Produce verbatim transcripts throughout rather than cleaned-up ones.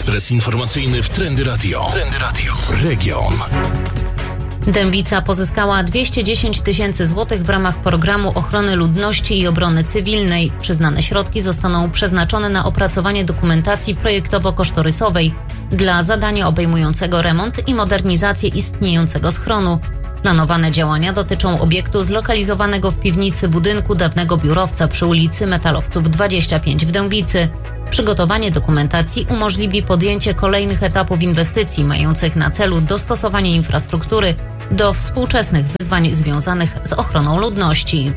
Ekspres informacyjny w Trendy Radio. Trendy Radio. Region. Dębica pozyskała dwieście dziesięć tysięcy złotych w ramach programu ochrony ludności i obrony cywilnej. Przyznane środki zostaną przeznaczone na opracowanie dokumentacji projektowo-kosztorysowej dla zadania obejmującego remont i modernizację istniejącego schronu. Planowane działania dotyczą obiektu zlokalizowanego w piwnicy budynku dawnego biurowca przy ulicy Metalowców dwadzieścia pięć w Dębicy. Przygotowanie dokumentacji umożliwi podjęcie kolejnych etapów inwestycji mających na celu dostosowanie infrastruktury do współczesnych wyzwań związanych z ochroną ludności.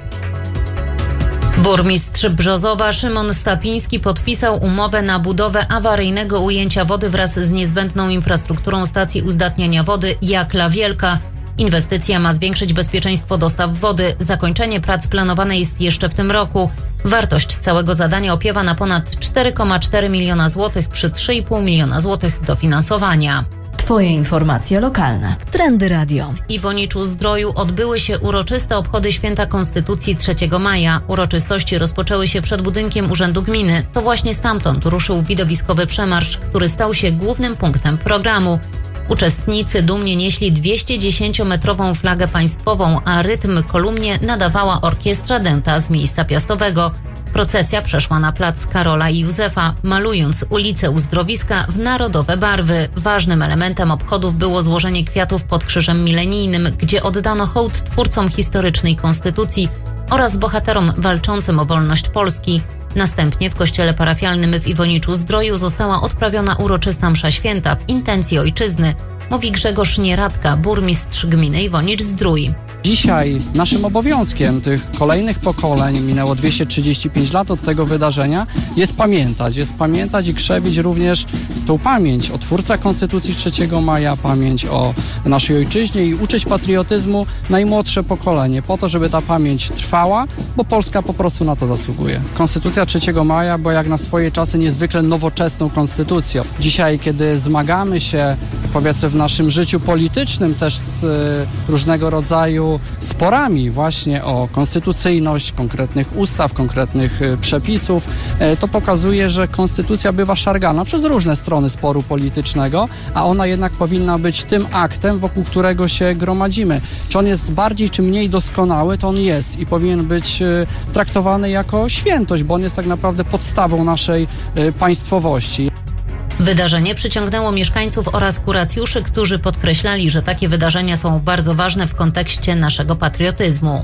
Burmistrz Brzozowa Szymon Stapiński podpisał umowę na budowę awaryjnego ujęcia wody wraz z niezbędną infrastrukturą stacji uzdatniania wody Jakla Wielka. Inwestycja ma zwiększyć bezpieczeństwo dostaw wody. Zakończenie prac planowane jest jeszcze w tym roku. Wartość całego zadania opiewa na ponad cztery przecinek cztery miliona złotych przy trzy i pół miliona złotych dofinansowania. Twoje informacje lokalne w Trendy Radio. W Iwoniczu-Zdroju odbyły się uroczyste obchody Święta Konstytucji trzeciego maja. Uroczystości rozpoczęły się przed budynkiem Urzędu Gminy. To właśnie stamtąd ruszył widowiskowy przemarsz, który stał się głównym punktem programu. Uczestnicy dumnie nieśli dwieściodziesięciometrową flagę państwową, a rytm kolumnie nadawała orkiestra dęta z miejsca piastowego. Procesja przeszła na plac Karola i Józefa, malując ulicę Uzdrowiska w narodowe barwy. Ważnym elementem obchodów było złożenie kwiatów pod Krzyżem Milenijnym, gdzie oddano hołd twórcom historycznej konstytucji oraz bohaterom walczącym o wolność Polski. Następnie w kościele parafialnym w Iwoniczu-Zdroju została odprawiona uroczysta msza święta w intencji ojczyzny, mówi Grzegorz Nieradka, burmistrz gminy Iwonicz-Zdrój. Dzisiaj naszym obowiązkiem tych kolejnych pokoleń, minęło dwieście trzydzieści pięć lat od tego wydarzenia, jest pamiętać, jest pamiętać i krzewić również tą pamięć o twórcach Konstytucji trzeciego maja, pamięć o naszej ojczyźnie i uczyć patriotyzmu najmłodsze pokolenie, po to, żeby ta pamięć trwała, bo Polska po prostu na to zasługuje. Konstytucja trzeciego maja była jak na swoje czasy niezwykle nowoczesną konstytucją. Dzisiaj, kiedy zmagamy się, powiedzmy, w naszym życiu politycznym też z y, różnego rodzaju sporami właśnie o konstytucyjność konkretnych ustaw, konkretnych y, przepisów, y, to pokazuje, że konstytucja bywa szargana przez różne strony sporu politycznego, a ona jednak powinna być tym aktem, wokół którego się gromadzimy. Czy on jest bardziej czy mniej doskonały, to on jest i powinien być y, traktowany jako świętość, bo on jest tak naprawdę podstawą naszej y, państwowości. Wydarzenie przyciągnęło mieszkańców oraz kuracjuszy, którzy podkreślali, że takie wydarzenia są bardzo ważne w kontekście naszego patriotyzmu.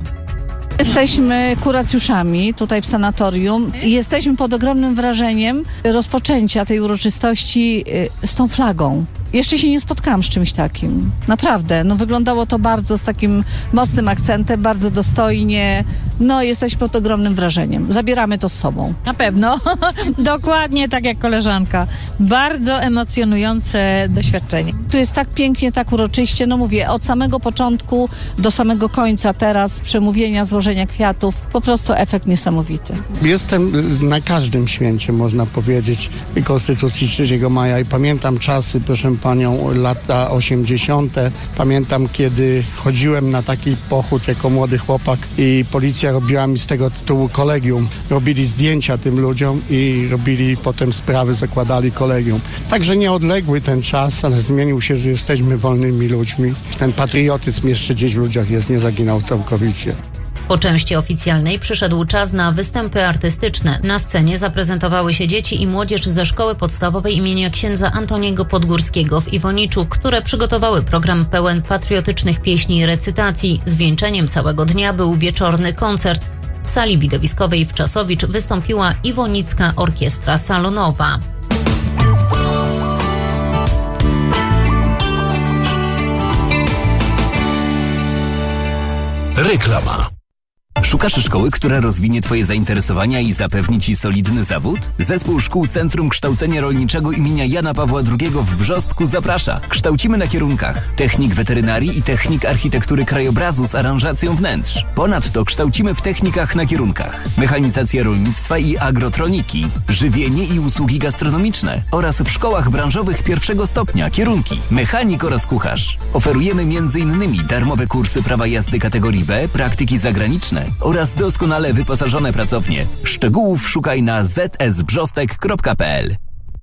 Jesteśmy kuracjuszami tutaj w sanatorium i jesteśmy pod ogromnym wrażeniem rozpoczęcia tej uroczystości z tą flagą. Jeszcze się nie spotkałam z czymś takim. Naprawdę, no wyglądało to bardzo z takim mocnym akcentem, bardzo dostojnie. No jesteśmy pod ogromnym wrażeniem. Zabieramy to z sobą. Na pewno. Dokładnie tak jak koleżanka. Bardzo emocjonujące doświadczenie. Tu jest tak pięknie, tak uroczyście. No mówię, od samego początku do samego końca teraz przemówienia, złożenia kwiatów. Po prostu efekt niesamowity. Jestem na każdym święcie, można powiedzieć, Konstytucji trzeciego maja i pamiętam czasy, proszę panią, lata osiemdziesiąte. Pamiętam, kiedy chodziłem na taki pochód jako młody chłopak i policja robiła mi z tego tytułu kolegium. Robili zdjęcia tym ludziom i robili potem sprawy, zakładali kolegium. Także nieodległy ten czas, ale zmienił się, że jesteśmy wolnymi ludźmi. Ten patriotyzm jeszcze gdzieś w ludziach jest, nie zaginął całkowicie. Po części oficjalnej przyszedł czas na występy artystyczne. Na scenie zaprezentowały się dzieci i młodzież ze Szkoły Podstawowej imienia księdza Antoniego Podgórskiego w Iwoniczu, które przygotowały program pełen patriotycznych pieśni i recytacji. Zwieńczeniem całego dnia był wieczorny koncert. W sali widowiskowej w Czasowicz wystąpiła Iwonicka Orkiestra Salonowa. Reklama. Szukasz szkoły, która rozwinie Twoje zainteresowania i zapewni Ci solidny zawód? Zespół Szkół Centrum Kształcenia Rolniczego imienia Jana Pawła drugiego w Brzostku zaprasza. Kształcimy na kierunkach technik weterynarii i technik architektury krajobrazu z aranżacją wnętrz. Ponadto kształcimy w technikach na kierunkach mechanizacja rolnictwa i agrotroniki, żywienie i usługi gastronomiczne oraz w szkołach branżowych pierwszego stopnia kierunki mechanik oraz kucharz. Oferujemy między innymi darmowe kursy prawa jazdy kategorii B, praktyki zagraniczne oraz doskonale wyposażone pracownie. Szczegółów szukaj na z s brzostek kropka p l.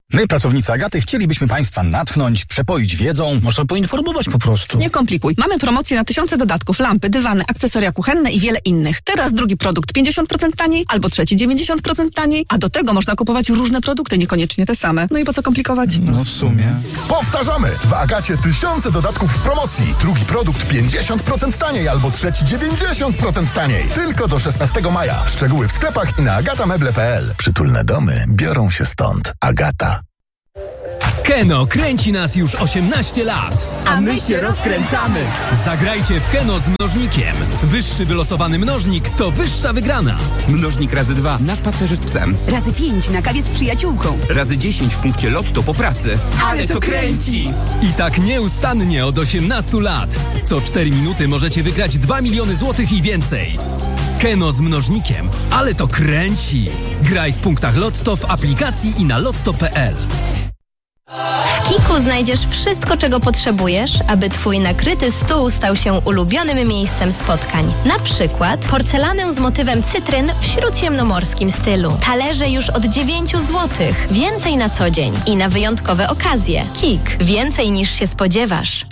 My, pracownicy Agaty, chcielibyśmy Państwa natchnąć, przepoić wiedzą. Może poinformować po prostu. Nie komplikuj. Mamy promocję na tysiące dodatków, lampy, dywany, akcesoria kuchenne i wiele innych. Teraz drugi produkt pięćdziesiąt procent taniej, albo trzeci dziewięćdziesiąt procent taniej, a do tego można kupować różne produkty, niekoniecznie te same. No i po co komplikować? No w sumie. Powtarzamy! W Agacie tysiące dodatków w promocji. Drugi produkt pięćdziesiąt procent taniej, albo trzeci dziewięćdziesiąt procent taniej. Tylko do szesnastego maja. Szczegóły w sklepach i na agameble kropka p l. Przytulne domy biorą się stąd. Agata. Keno kręci nas już osiemnaście lat. A my się rozkręcamy. Zagrajcie w Keno z mnożnikiem. Wyższy wylosowany mnożnik to wyższa wygrana. Mnożnik razy dwa na spacerze z psem. Razy pięć na kawie z przyjaciółką. Razy dziesięć w punkcie lotto po pracy. Ale to kręci! I tak nieustannie od osiemnastu lat. Co cztery minuty możecie wygrać dwa miliony złotych i więcej. Keno z mnożnikiem. Ale to kręci. Graj w punktach Lotto, w aplikacji i na lotto kropka p l. W Kiku znajdziesz wszystko, czego potrzebujesz, aby twój nakryty stół stał się ulubionym miejscem spotkań. Na przykład porcelanę z motywem cytryn w śródziemnomorskim stylu. Talerze już od dziewięć złotych. Więcej na co dzień i na wyjątkowe okazje. Kik. Więcej niż się spodziewasz.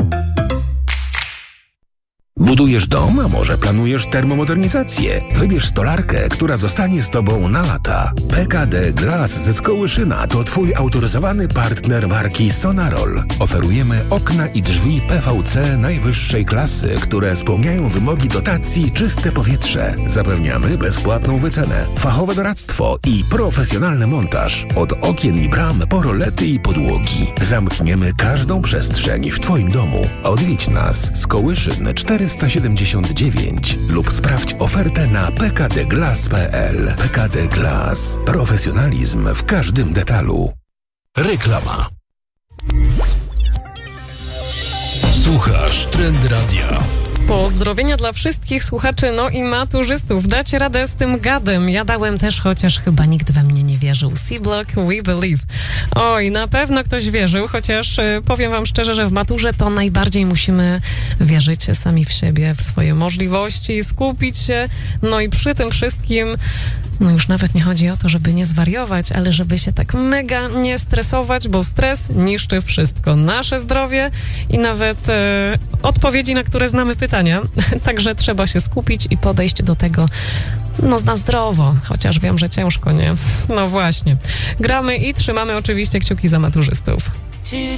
Budujesz dom, a może planujesz termomodernizację? Wybierz stolarkę, która zostanie z Tobą na lata. P K D Glass ze Skołyszyna to Twój autoryzowany partner marki Sonarol. Oferujemy okna i drzwi P V C najwyższej klasy, które spełniają wymogi dotacji Czyste Powietrze. Zapewniamy bezpłatną wycenę, fachowe doradztwo i profesjonalny montaż. Od okien i bram po rolety i podłogi. Zamkniemy każdą przestrzeń w Twoim domu. Odwiedź nas. Skołyszyn czterysta siedemdziesiąt dziewięć lub sprawdź ofertę na p k d glass kropka p l. P K D Glass. Profesjonalizm w każdym detalu. Reklama. Słuchasz Trendy Radia. Pozdrowienia dla wszystkich słuchaczy, no i maturzystów. Dacie radę z tym gadem. Ja dałem też, chociaż chyba nikt we mnie nie wierzył. C-Block, We Believe. Oj, na pewno ktoś wierzył, chociaż y, powiem wam szczerze, że w maturze to najbardziej musimy wierzyć sami w siebie, w swoje możliwości, skupić się, no i przy tym wszystkim, no już nawet nie chodzi o to, żeby nie zwariować, ale żeby się tak mega nie stresować, bo stres niszczy wszystko. Nasze zdrowie i nawet y, odpowiedzi, na które znamy pytania. Także trzeba się skupić i podejść do tego no na zdrowo, chociaż wiem, że ciężko, nie? No właśnie. Gramy i trzymamy oczywiście kciuki za maturzystów.